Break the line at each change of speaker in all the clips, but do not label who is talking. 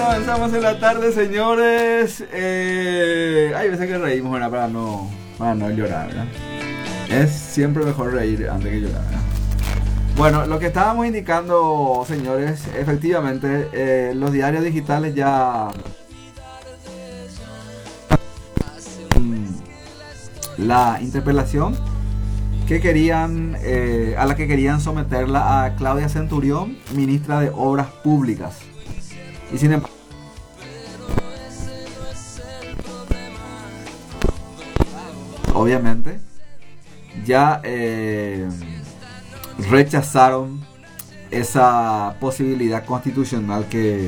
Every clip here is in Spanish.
avanzamos en la tarde, señores. Hay veces que reímos, ¿verdad? Para no llorar, ¿verdad? Es siempre mejor reír antes que llorar, ¿verdad? Bueno, lo que estábamos indicando, señores, efectivamente, los diarios digitales ya... La interpelación que querían, a la que querían someterla a Claudia Centurión, ministra de Obras Públicas. Y sin embargo, obviamente, ya rechazaron esa posibilidad constitucional que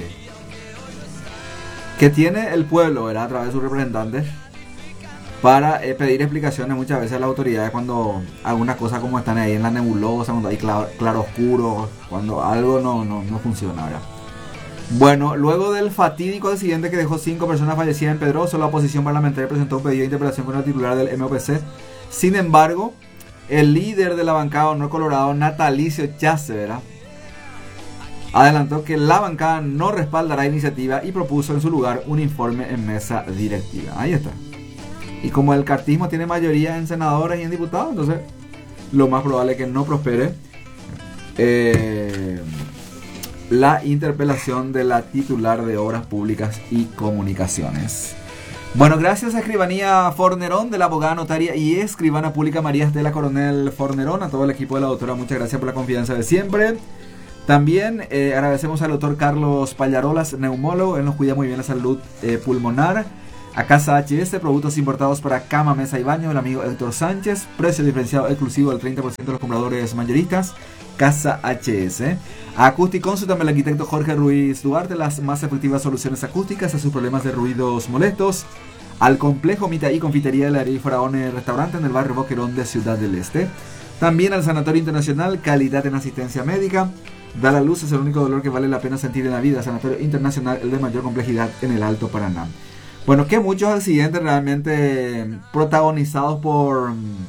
tiene el pueblo, ¿verdad? A través de sus representantes, para pedir explicaciones muchas veces a las autoridades cuando algunas cosas como están ahí en la nebulosa, cuando hay claroscuro, cuando algo no funciona, ¿verdad? Bueno, luego del fatídico accidente que dejó 5 personas fallecidas en Pedroso, la oposición parlamentaria presentó un pedido de interpelación contra el titular del MOPC. Sin embargo, el líder de la bancada Honor Colorado, Natalicio Chace, ¿verdad?, adelantó que la bancada no respaldará la iniciativa y propuso en su lugar un informe en mesa directiva. Ahí está. Y como el cartismo tiene mayoría en senadores y en diputados, entonces lo más probable es que no prospere la interpelación de la titular de Obras Públicas y Comunicaciones. Bueno, gracias a Escribanía Fornerón, de la abogada notaria y escribana pública María Estela Coronel Fornerón, a todo el equipo de la doctora, muchas gracias por la confianza de siempre. También agradecemos al doctor Carlos Pallarolas, neumólogo, él nos cuida muy bien la salud pulmonar. A Casa HS, productos importados para cama, mesa y baño, el amigo Héctor Sánchez, precio diferenciado exclusivo del 30% de los compradores mayoristas, Casa HS. A Acústicon, también el arquitecto Jorge Ruiz Duarte, las más efectivas soluciones acústicas a sus problemas de ruidos molestos. Al complejo Mita y Confitería de la Ariel Faraone Restaurante en el barrio Boquerón de Ciudad del Este. También al Sanatorio Internacional, calidad en asistencia médica. Da la luz, es el único dolor que vale la pena sentir en la vida. Sanatorio Internacional, el de mayor complejidad en el Alto Paraná. Bueno, que muchos accidentes realmente protagonizados por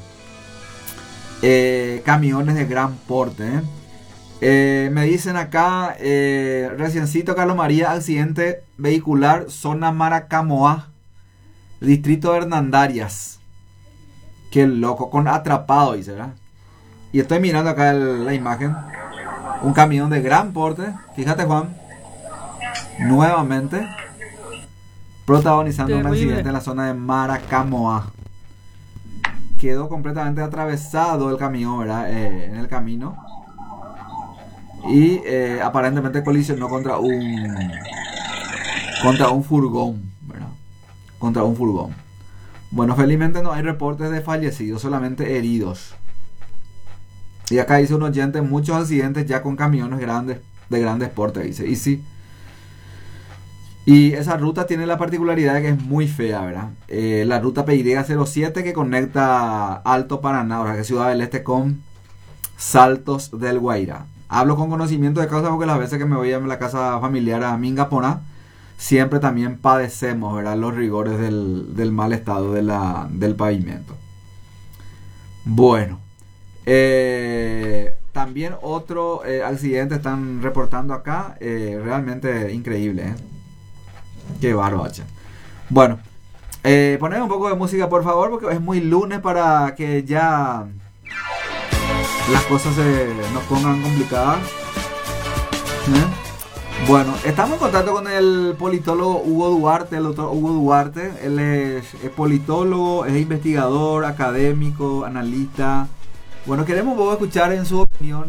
camiones de gran porte. Me dicen acá, reciencito Carlos María, accidente vehicular, zona Maracamoá, distrito de Hernandarias. Qué loco, con atrapado, dice, ¿verdad? Y estoy mirando acá la imagen. Un camión de gran porte, fíjate, Juan, nuevamente protagonizando terrible. Un accidente en la zona de Maracamoá. Quedó completamente atravesado el camión, ¿verdad? En el camino. Y aparentemente colisionó contra un furgón, ¿verdad? Contra un furgón. Bueno, felizmente no hay reportes de fallecidos, solamente heridos. Y acá dice un oyente, muchos accidentes ya con camiones grandes, de grandes portes, dice. Y sí. Y esa ruta tiene la particularidad de que es muy fea, ¿verdad? La ruta PY07 que conecta Alto Paraná, o sea, que Ciudad del Este con Saltos del Guairá. Hablo con conocimiento de causa porque las veces que me voy a la casa familiar a Mingaponá, siempre también padecemos, ¿verdad?, los rigores del mal estado del pavimento. Bueno, también otro accidente están reportando acá, realmente increíble, ¿eh? Qué bárbaro. Bueno, poneme un poco de música, por favor, porque es muy lunes para que ya las cosas nos pongan complicadas. Bueno, estamos en contacto con el politólogo Hugo Duarte, el doctor Hugo Duarte. Él es politólogo, es investigador, académico, analista. Bueno, queremos un poco escuchar en su opinión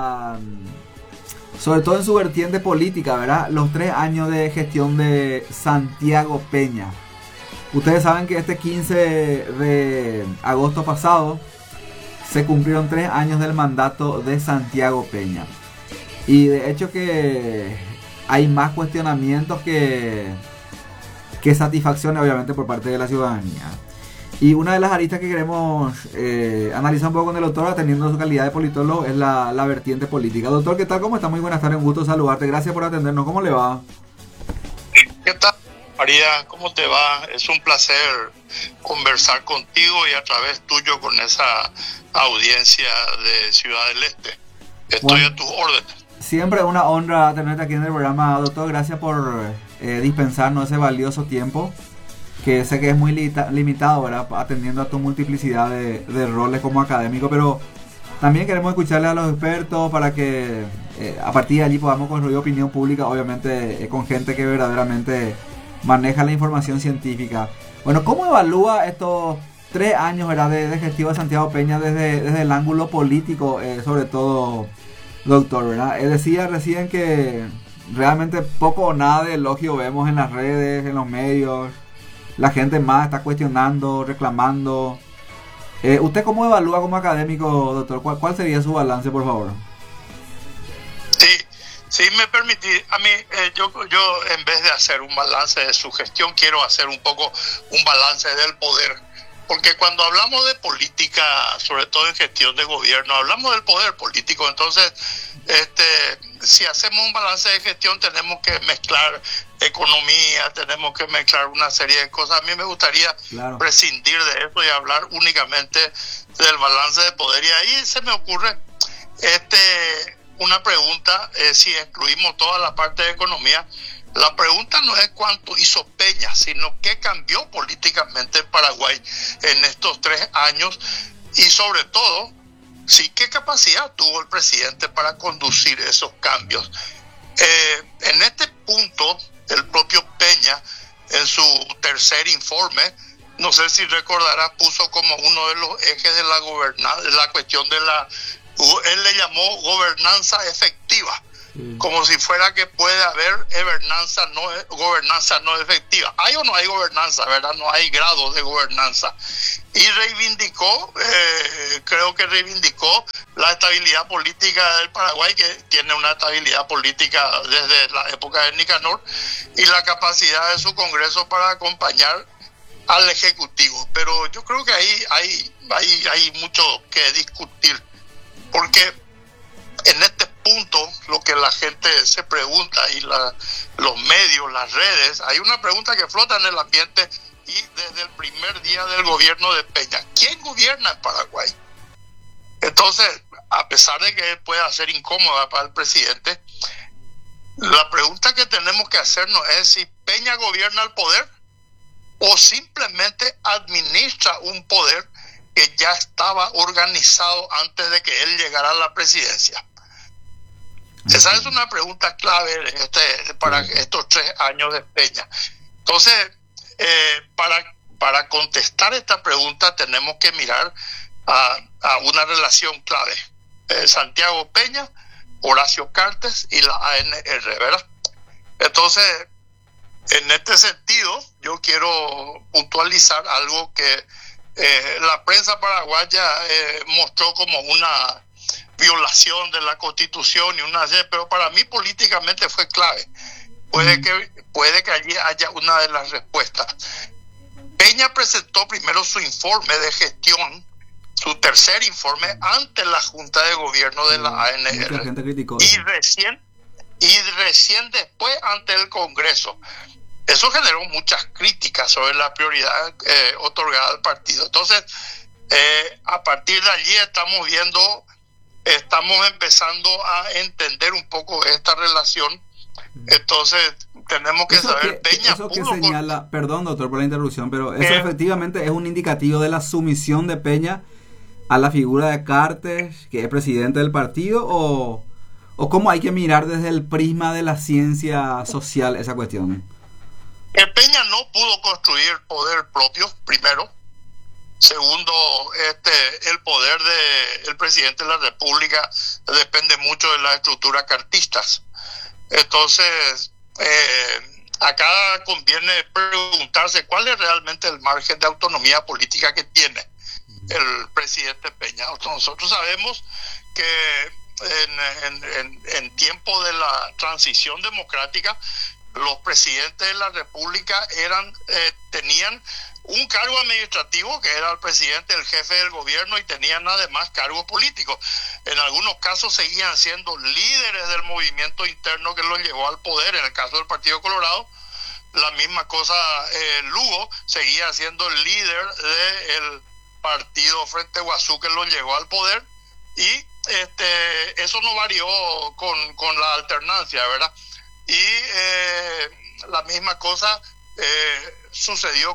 sobre todo en su vertiente política, ¿verdad?, los 3 años de gestión de Santiago Peña. Ustedes saben que este 15 de agosto pasado se cumplieron 3 años del mandato de Santiago Peña. Y de hecho que hay más cuestionamientos que satisfacciones, obviamente, por parte de la ciudadanía. Y una de las aristas que queremos analizar un poco con el doctor, atendiendo su calidad de politólogo, es la vertiente política. Doctor, ¿qué tal? ¿Cómo está? Muy buenas tardes, un gusto saludarte. Gracias por atendernos. ¿Cómo le va?
¿Qué tal, María? ¿Cómo te va? Es un placer conversar contigo y a través tuyo con esa audiencia de Ciudad del Este. Estoy a tus órdenes.
Siempre una honra tenerte aquí en el programa, doctor. Gracias por dispensarnos ese valioso tiempo, que sé que es muy limitado, ¿verdad? Atendiendo a tu multiplicidad de roles como académico, pero también queremos escucharle a los expertos para que a partir de allí podamos construir opinión pública, obviamente con gente que verdaderamente maneja la información científica. Bueno, ¿cómo evalúa estos 3 años, ¿verdad?, de gestión de Santiago Peña desde el ángulo político, sobre todo, doctor, ¿verdad? Decía recién que realmente poco o nada de elogio vemos en las redes, en los medios. La gente más está cuestionando, reclamando. ¿Usted cómo evalúa como académico, doctor? ¿Cuál sería su balance, por favor?
Sí, si me permitís, a mí yo en vez de hacer un balance de su gestión, quiero hacer un poco un balance del poder. Porque cuando hablamos de política, sobre todo en gestión de gobierno, hablamos del poder político. Entonces, si hacemos un balance de gestión, tenemos que mezclar economía, tenemos que mezclar una serie de cosas. A mí me gustaría prescindir de eso y hablar únicamente del balance de poder. Y ahí se me ocurre una pregunta, si excluimos toda la parte de economía. La pregunta no es cuánto hizo Peña, sino qué cambió políticamente en Paraguay en estos 3 años y sobre todo, sí, qué capacidad tuvo el presidente para conducir esos cambios. En este punto, el propio Peña, en su tercer informe, no sé si recordarás, puso como uno de los ejes de la gobernanza, la cuestión de él le llamó gobernanza efectiva. Como si fuera que puede haber gobernanza no efectiva. ¿Hay o no hay gobernanza, verdad? No hay grados de gobernanza. Y reivindicó, creo que reivindicó la estabilidad política del Paraguay, que tiene una estabilidad política desde la época de Nicanor, y la capacidad de su Congreso para acompañar al Ejecutivo. Pero yo creo que ahí hay mucho que discutir, porque en este punto, lo que la gente se pregunta y los medios, las redes, hay una pregunta que flota en el ambiente y desde el primer día del gobierno de Peña: ¿quién gobierna en Paraguay? Entonces, a pesar de que pueda ser incómoda para el presidente, la pregunta que tenemos que hacernos es si Peña gobierna el poder o simplemente administra un poder que ya estaba organizado antes de que él llegara a la presidencia. Esa es una pregunta clave para estos 3 años de Peña. Entonces, para contestar esta pregunta tenemos que mirar a una relación clave. Santiago Peña, Horacio Cartes y la ANR, ¿verdad? Entonces, en este sentido, yo quiero puntualizar algo que la prensa paraguaya mostró como una violación de la Constitución pero para mí políticamente fue clave. Puede que allí haya una de las respuestas. Peña presentó primero su informe de gestión, su tercer informe, ante la Junta de Gobierno de la ANR.
Mucha gente criticó
y recién después ante el Congreso. Eso generó muchas críticas sobre la prioridad otorgada al partido. Entonces, a partir de allí estamos empezando a entender un poco esta relación. Entonces tenemos que saber, Peña
eso que señala, perdón doctor por la interrupción, pero eso efectivamente es un indicativo de la sumisión de Peña a la figura de Cartes, que es presidente del partido, o cómo hay que mirar desde el prisma de la ciencia social esa cuestión.
Peña no pudo construir poder propio, primero. Segundo, el poder del presidente de la República depende mucho de las estructuras cartistas. Entonces, acá conviene preguntarse cuál es realmente el margen de autonomía política que tiene el presidente Peña. Nosotros sabemos que en tiempo de la transición democrática, los presidentes de la República tenían un cargo administrativo, que era el presidente, el jefe del gobierno, y tenían además cargos políticos. En algunos casos seguían siendo líderes del movimiento interno que los llevó al poder. En el caso del Partido Colorado, la misma cosa. Lugo seguía siendo el líder del partido Frente Guazú, que los llevó al poder, y eso no varió con la alternancia, ¿verdad? Y la misma cosa sucedió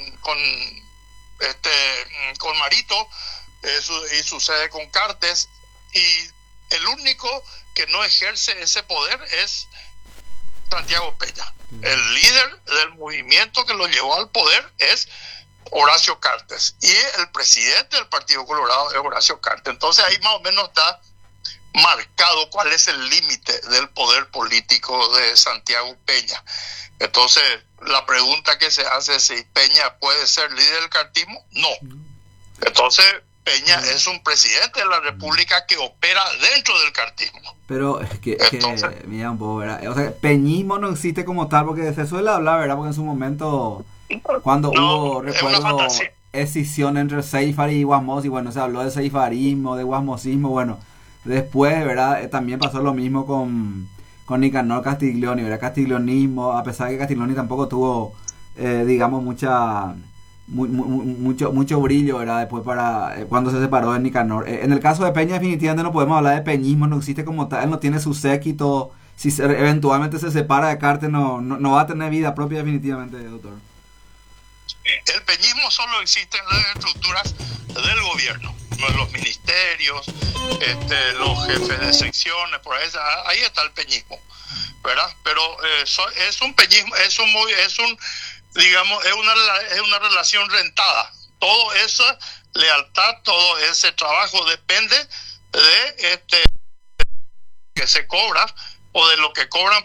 con Marito, y sucede con Cartes, y el único que no ejerce ese poder es Santiago Peña. El líder del movimiento que lo llevó al poder es Horacio Cartes, y el presidente del Partido Colorado es Horacio Cartes. Entonces ahí más o menos está marcado cuál es el límite del poder político de Santiago Peña. Entonces la pregunta que se hace es si Peña puede ser líder del cartismo. No. Entonces Peña es un presidente de la República que opera dentro del cartismo.
Pero es que mira un poco, ¿verdad? O sea, peñismo no existe como tal, porque se suele hablar, ¿verdad? Porque en su momento, cuando hubo, recuerdo, escisión entre Seifar y Guasmos, y bueno, se habló de seifarismo, de guasmosismo, bueno, después, ¿verdad? También pasó lo mismo con Nicanor Castiglioni, ¿verdad? Castiglionismo, a pesar de que Castiglioni tampoco tuvo, digamos, mucho brillo, ¿verdad? Después cuando se separó de Nicanor. En el caso de Peña definitivamente no podemos hablar de peñismo, no existe como tal, él no tiene su séquito. Si eventualmente se separa de Cartes, no va a tener vida propia definitivamente, doctor.
El peñismo solo existe en las estructuras del gobierno, no en los ministerios, los jefes de secciones, por ahí está el peñismo, ¿verdad? Pero es un peñismo, digamos, es una relación rentada. Todo esa lealtad, todo ese trabajo depende de que se cobra o de lo que cobran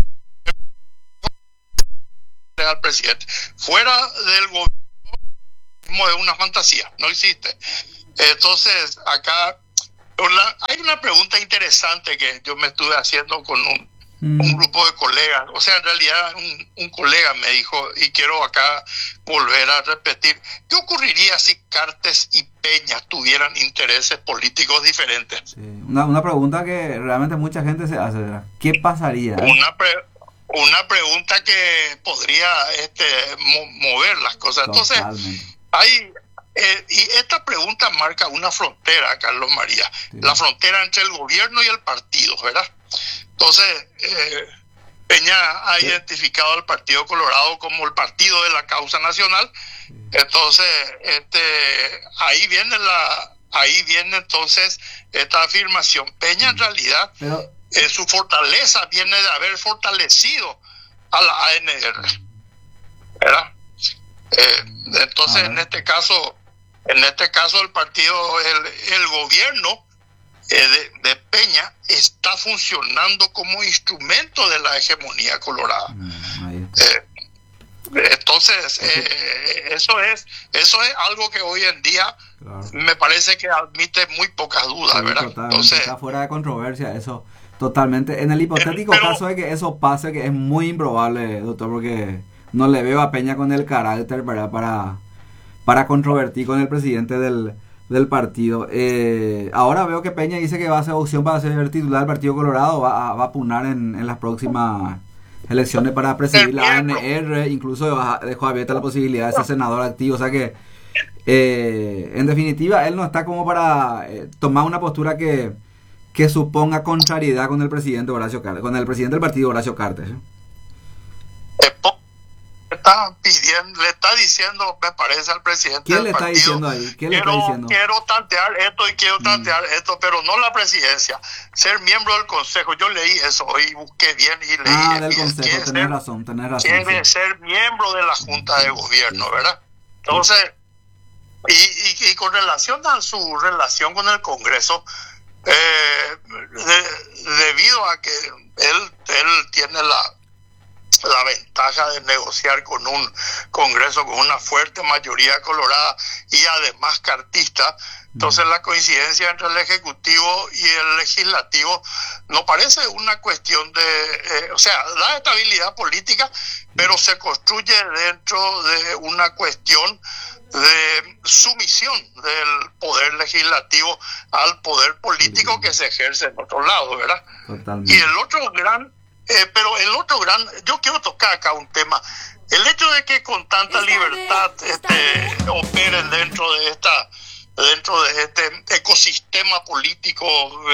al presidente. Fuera del gobierno es una fantasía, no existe. Entonces acá hay una pregunta interesante que yo me estuve haciendo con un grupo de colegas. O sea, en realidad un colega me dijo, y quiero acá volver a repetir, ¿qué ocurriría si Cartes y Peña tuvieran intereses políticos diferentes?
Sí, una pregunta que realmente mucha gente se hace, ¿verdad? ¿Qué pasaría?
Una pregunta que podría mover las cosas.
Totalmente.
Entonces, y esta pregunta marca una frontera, Carlos María, sí. La frontera entre el gobierno y el partido, ¿verdad? Entonces, Peña ha identificado al Partido Colorado como el partido de la causa nacional. Sí. Entonces, ahí viene entonces esta afirmación. Peña en realidad, su fortaleza viene de haber fortalecido a la ANR, ¿verdad? Entonces, en este caso el partido, el gobierno de Peña está funcionando como instrumento de la hegemonía colorada. Entonces, eso es algo que hoy en día, claro, me parece que admite muy pocas dudas, sí, ¿verdad?
Entonces, está fuera de controversia eso, totalmente. En el hipotético caso de que eso pase, que es muy improbable, doctor, porque no le veo a Peña con el carácter, ¿verdad?, para controvertir con el presidente del partido. Ahora veo que Peña dice que va a hacer opción para ser titular del Partido Colorado, va a punar en las próximas elecciones para presidir la ANR, incluso dejó abierta la posibilidad de ser senador activo, o sea que en definitiva él no está como para tomar una postura que suponga contrariedad con el presidente Horacio Cartes, con el presidente del partido Horacio Cartes.
Le está diciendo, me parece, al presidente
¿Quién del partido. ¿Quién le está diciendo ahí? ¿Quién le está diciendo?
Quiero tantear esto y quiero tantear esto, pero no la presidencia. Ser miembro del consejo. Yo leí eso hoy, busqué bien y leí.
Del consejo, tenés razón.
Quiere ser miembro de la Junta de Gobierno, ¿verdad? Entonces, y con relación a su relación con el Congreso, debido a que él tiene la ventaja de negociar con un Congreso con una fuerte mayoría colorada y además cartista, entonces la coincidencia entre el Ejecutivo y el Legislativo no parece una cuestión o sea, da estabilidad política, pero se construye dentro de una cuestión de sumisión del poder legislativo al poder político que se ejerce en otro lado, ¿verdad?
Totalmente.
Y el otro gran yo quiero tocar acá un tema. El hecho de que con tanta libertad operen dentro de dentro de este ecosistema político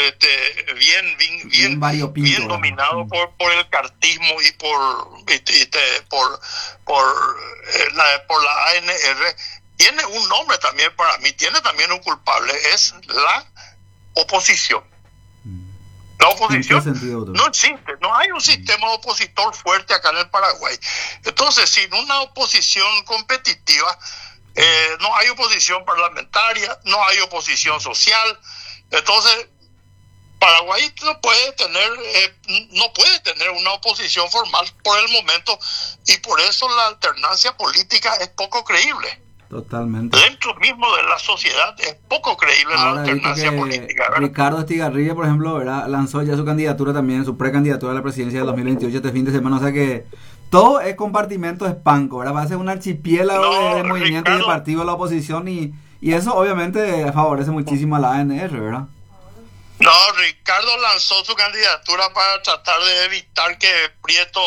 bien dominado por el cartismo y por la ANR. Tiene un nombre también para mí, tiene también un culpable, es la oposición. La oposición no existe, no hay un sistema opositor fuerte acá en el Paraguay. Entonces, sin una oposición competitiva, no hay oposición parlamentaria, no hay oposición social. Entonces, Paraguay no puede tener una oposición formal por el momento, y por eso la alternancia política es poco creíble.
Totalmente.
Dentro mismo de la sociedad es poco creíble. Ahora, la alternancia política, ¿verdad?
Ricardo Estigarribia, por ejemplo, ¿verdad?, lanzó ya su candidatura también, su precandidatura a la presidencia del 2028 este fin de semana. O sea que todo es compartimento de espanco, ¿verdad? Va a ser un archipiélago de movimientos y de partidos de la oposición, y eso obviamente favorece muchísimo a la ANR, ¿verdad?
No, Ricardo lanzó su candidatura para tratar de evitar que Prieto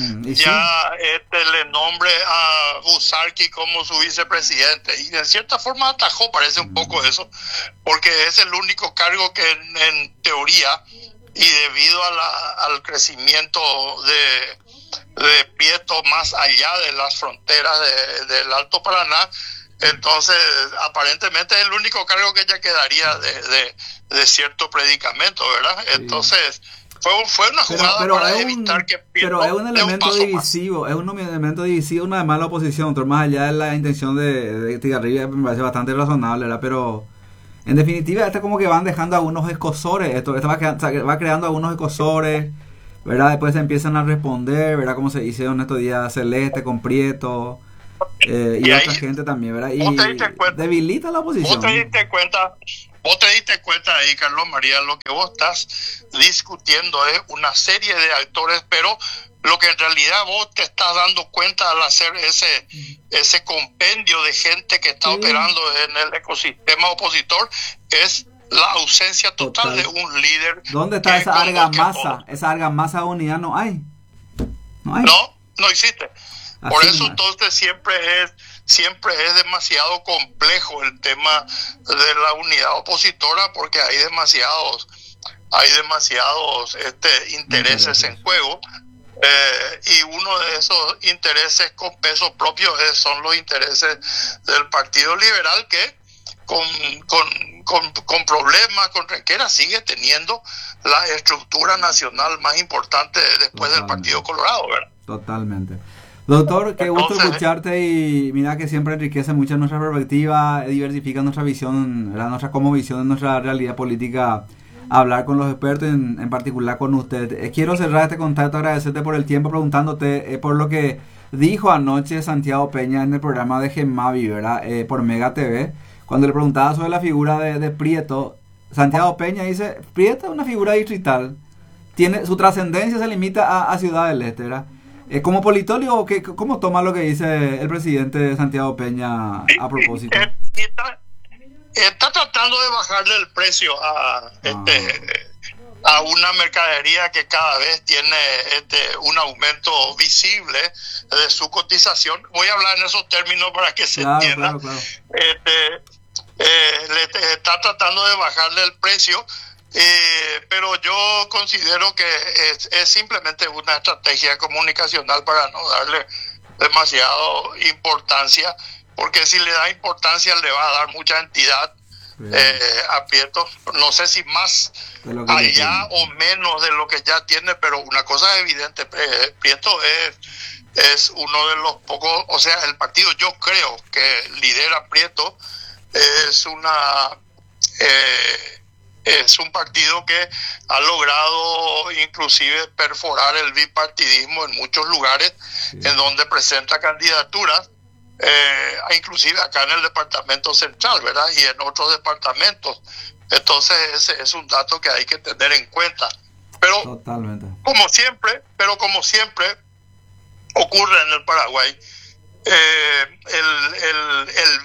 le nombre a Busarqui como su vicepresidente, y en cierta forma atajó, parece un poco eso, porque es el único cargo que en teoría, y debido al crecimiento de Prieto más allá de las fronteras del Alto Paraná, entonces aparentemente es el único cargo que ya quedaría de cierto predicamento, ¿verdad? Sí. Entonces fue una jugada para evitar que Prieto.
Pero es un elemento divisivo, es un elemento divisivo, una de mala oposición, más allá de la intención de Estigarribia, me parece bastante razonable, ¿verdad? Pero en definitiva, como que van dejando algunos escosores, esto va creando algunos escosores, ¿verdad? Después se empiezan a responder, ¿verdad? Como se hicieron estos días Celeste con Prieto, y otra gente también, ¿verdad? Y debilita la oposición.
Vos te diste cuenta ahí, Carlos María, lo que vos estás discutiendo es una serie de actores, pero lo que en realidad vos te estás dando cuenta al hacer ese compendio de gente que está operando en el ecosistema opositor es la ausencia total de un líder.
¿Dónde está esa argamasa? Esa argamasa de unidad no hay.
No existe. Por eso entonces siempre es demasiado complejo el tema de la unidad opositora, porque hay demasiados intereses en juego, y uno de esos intereses con peso propio son los intereses del Partido Liberal, que con problemas, con requeras, sigue teniendo la estructura nacional más importante después del Partido Colorado, ¿verdad?
Totalmente. Doctor, qué gusto escucharte, y mira que siempre enriquece mucho nuestra perspectiva, diversifica nuestra visión, nuestra cosmovisión de nuestra realidad política, hablar con los expertos, en particular con usted. Quiero cerrar este contacto, agradecerte por el tiempo, preguntándote por lo que dijo anoche Santiago Peña en el programa de Gemavi, ¿verdad? Por Mega TV, cuando le preguntaba sobre la figura de Prieto. Santiago Peña dice: Prieto es una figura distrital, su trascendencia se limita a Ciudad del Este, ¿verdad? Como politólogo, ¿cómo toma lo que dice el presidente Santiago Peña a propósito?
Está tratando de bajarle el precio a una mercadería que cada vez tiene un aumento visible de su cotización. Voy a hablar en esos términos para que se entienda. Claro. Le está tratando de bajarle el precio. Pero yo considero que es simplemente una estrategia comunicacional para no darle demasiado importancia, porque si le da importancia le va a dar mucha entidad a Prieto. No sé si más allá o menos de lo que ya tiene, pero una cosa es evidente: Prieto es uno de los pocos, o sea, el partido, yo creo que lidera Prieto, es un partido que ha logrado inclusive perforar el bipartidismo en muchos lugares, en donde presenta candidaturas, inclusive acá en el departamento central, ¿verdad? Y en otros departamentos. Entonces ese es un dato que hay que tener en cuenta. Pero
totalmente.
Como siempre ocurre en el Paraguay, el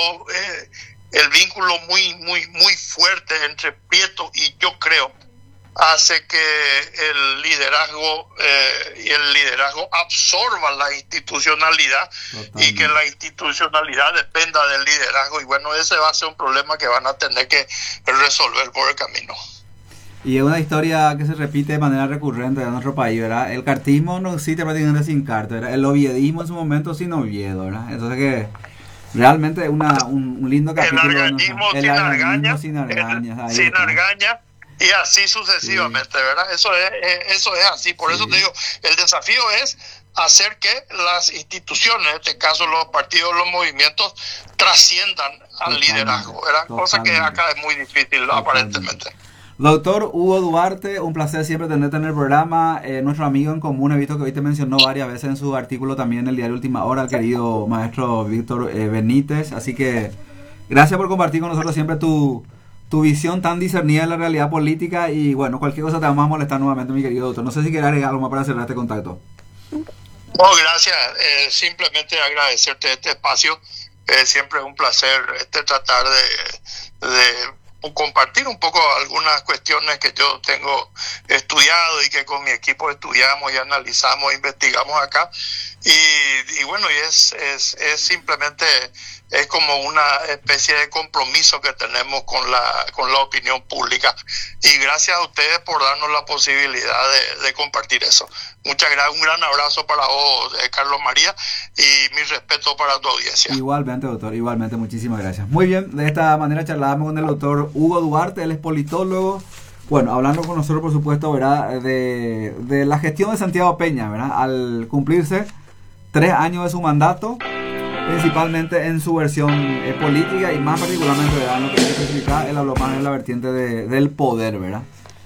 vínculo muy fuerte entre Prieto y yo creo hace que el liderazgo y el liderazgo absorba la institucionalidad. Totalmente. Y que la institucionalidad dependa del liderazgo, y bueno, ese va a ser un problema que van a tener que resolver por el camino.
Y es una historia que se repite de manera recurrente en nuestro país, ¿verdad? El cartismo no existe prácticamente sin Carter, ¿verdad? El oviedismo en su momento sin Oviedo, ¿verdad? Entonces que realmente es un lindo capítulo.
El argañismo sin argañas. Sin argañas. Y así sucesivamente, sí. ¿Verdad? Eso es así. Por eso te digo, el desafío es hacer que las instituciones, en este caso los partidos, los movimientos, trasciendan al liderazgo, ¿verdad? Cosa que acá es muy difícil, aparentemente.
Doctor Hugo Duarte, un placer siempre tenerte en el programa. Nuestro amigo en común, he visto que hoy te mencionó varias veces en su artículo también en el diario Última Hora, el querido maestro Víctor Benítez. Así que gracias por compartir con nosotros siempre tu visión tan discernida de la realidad política. Y bueno, cualquier cosa te vamos a molestar nuevamente, mi querido doctor. No sé si quieres agregar algo más para cerrar este contacto.
No, gracias. Simplemente agradecerte este espacio. Siempre es un placer tratar de compartir un poco algunas cuestiones que yo tengo estudiado y que con mi equipo estudiamos y analizamos, investigamos acá, y bueno, y es simplemente es como una especie de compromiso que tenemos con la opinión pública, y gracias a ustedes por darnos la posibilidad de compartir eso. Muchas gracias, un gran abrazo para vos, Carlos María, y mi respeto para tu audiencia.
Igualmente, doctor, igualmente, muchísimas gracias. Muy bien, de esta manera charlábamos con el doctor Hugo Duarte, él es politólogo, bueno, hablando con nosotros, por supuesto, ¿verdad?, de la gestión de Santiago Peña, ¿verdad?, al cumplirse 3 años de su mandato, principalmente en su versión política, y más particularmente, ¿verdad?, en lo que hay que especificar, él habló más en la vertiente del poder, ¿verdad?,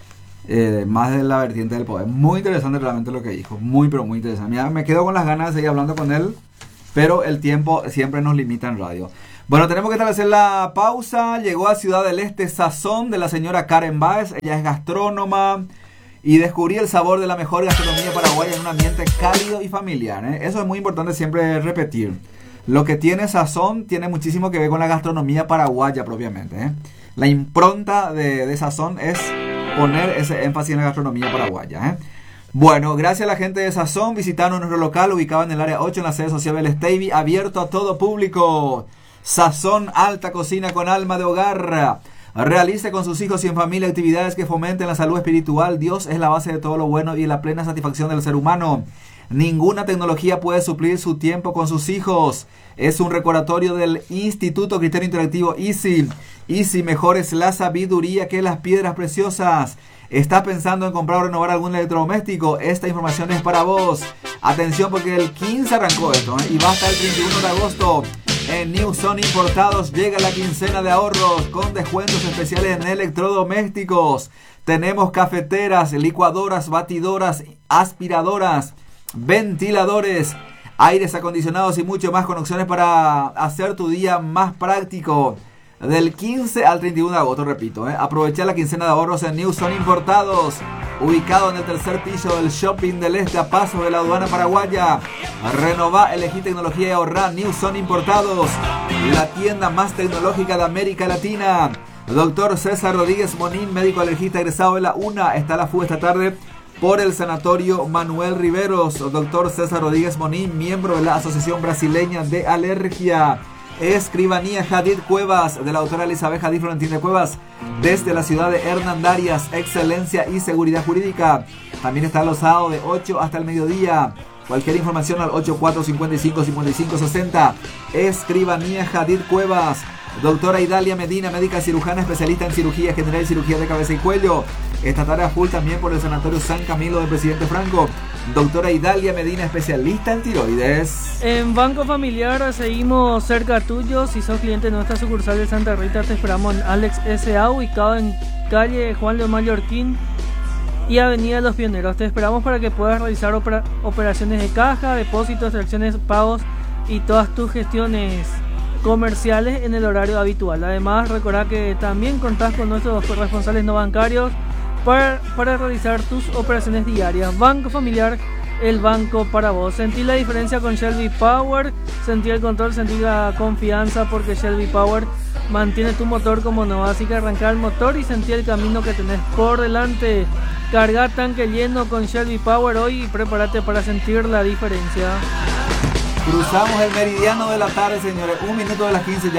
más de la vertiente del poder. Muy interesante realmente lo que dijo, muy pero muy interesante. Mira, me quedo con las ganas de seguir hablando con él, pero el tiempo siempre nos limita en radio. Bueno, tenemos que establecer la pausa. Llegó a Ciudad del Este Sazón de la señora Karen Báez. Ella es gastrónoma y descubrí el sabor de la mejor gastronomía paraguaya en un ambiente cálido y familiar, ¿eh? Eso es muy importante siempre repetir. Lo que tiene Sazón tiene muchísimo que ver con la gastronomía paraguaya propiamente, ¿eh? La impronta de Sazón es poner ese énfasis en la gastronomía paraguaya, ¿eh? Bueno, gracias a la gente de Sazón, visitaron nuestro local ubicado en el área 8 en la sede social del Estevy, abierto a todo público. Sazón, alta cocina con alma de hogar. Realice con sus hijos y en familia actividades que fomenten la salud espiritual. Dios es la base de todo lo bueno y la plena satisfacción del ser humano. Ninguna tecnología puede suplir su tiempo con sus hijos. Es un recordatorio del Instituto Criterio Interactivo Easy. Easy, mejor es la sabiduría que las piedras preciosas. ¿Estás pensando en comprar o renovar algún electrodoméstico? Esta información es para vos. Atención, porque el 15 arrancó esto, ¿eh? Y va hasta el 31 de agosto. En New Son Importados llega la quincena de ahorros con descuentos especiales en electrodomésticos. Tenemos cafeteras, licuadoras, batidoras, aspiradoras, ventiladores, aires acondicionados y mucho más, con opciones para hacer tu día más práctico. Del 15 al 31 de agosto, repito, aprovechar la quincena de ahorros en New Son Importados, ubicado en el tercer piso del Shopping del Este, a paso de la aduana paraguaya. Renová, elegí tecnología y ahorrá. New Son Importados, la tienda más tecnológica de América Latina. Doctor César Rodríguez Monín, médico alergista egresado de la UNA, está a la fuga esta tarde por el Sanatorio Manuel Riveros. Doctor César Rodríguez Monín, miembro de la Asociación Brasileña de Alergia. Escribanía Jadid Cuevas, de la autora Elizabeth Jadid Florentín de Cuevas, desde la ciudad de Hernandarias, excelencia y seguridad jurídica. También está alojado de 8 hasta el mediodía. Cualquier información al 8455-5560. Escribanía Jadid Cuevas. Doctora Idalia Medina, médica cirujana especialista en cirugía general y cirugía de cabeza y cuello. Esta tarea full también por el Sanatorio San Camilo del Presidente Franco. Doctora Idalia Medina, especialista en tiroides.
En Banco Familiar seguimos cerca tuyo. Si sos cliente de nuestra sucursal de Santa Rita, te esperamos en Alex S.A., ubicado en calle Juan León Mallorquín y Avenida Los Pioneros. Te esperamos para que puedas realizar operaciones de caja, depósitos, transacciones, pagos y todas tus gestiones comerciales en el horario habitual. Además, recordá que también contás con nuestros corresponsales no bancarios para realizar tus operaciones diarias. Banco Familiar, el banco para vos. Sentí la diferencia con Shelby Power, sentí el control, sentí la confianza porque Shelby Power mantiene tu motor como no, así que arrancar el motor y sentí el camino que tenés por delante. Carga tanque lleno con Shelby Power hoy y prepárate para sentir la diferencia.
Cruzamos el meridiano de la tarde, señores. 1 minuto de las 15 ya.